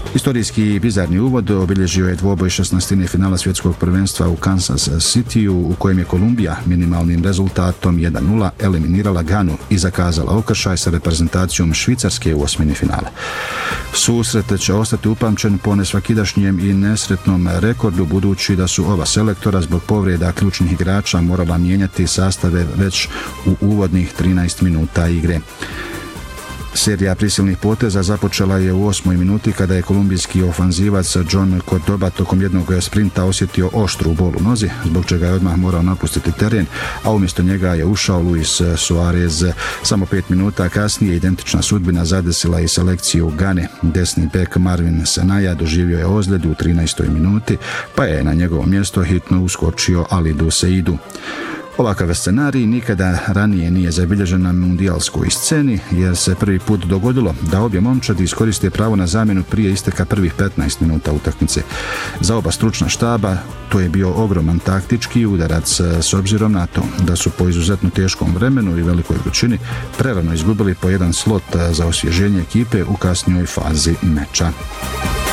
Istorijski i bizarni uvod obilježio je dvoboj 16. finala svjetskog prvenstva u Kansas Cityu, u kojem je Kolumbija minimalnim rezultatom 1:0 eliminirala Ganu i zakazala okršaj sa reprezentacijom Švicarske u osmini finala. Susret će ostati upamćen po nesvakidašnjem i nesretnom rekordu, budući da su oba selektora zbog povreda ključnih igrača morala mijenjati sastave već u uvodnih 13 minuta igre. Serija prisilnih poteza započela je u 8. minuti kada je kolumbijski ofanzivac John Cordoba tokom jednog sprinta osjetio oštru bol u nozi, zbog čega je odmah morao napustiti teren, a umjesto njega je ušao Luis Suarez. Samo 5 minuta kasnije identična sudbina zadesila i selekciju Gane. Desni bek Marvin Senaya doživio je ozljedu u 13. minuti, pa je na njegovo mjesto hitno uskočio Alidou Seidu. Ovakav scenarij nikada ranije nije zabilježen na mundijalskoj sceni, jer se prvi put dogodilo da obje momčadi iskoriste pravo na zamjenu prije isteka prvih 15 minuta utakmice. Za oba stručna štaba to je bio ogroman taktički udarac, s obzirom na to da su po izuzetno teškom vremenu i velikoj vrućini prerano izgubili po jedan slot za osvježenje ekipe u kasnijoj fazi meča.